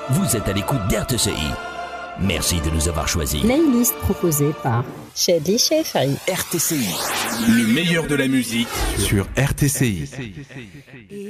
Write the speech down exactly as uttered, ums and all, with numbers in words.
Vous êtes à l'écoute d'R T C I. Merci de nous avoir choisis. Playlist proposée par Shadly Shefri. R T C I. Le meilleur de la musique sur R T C I.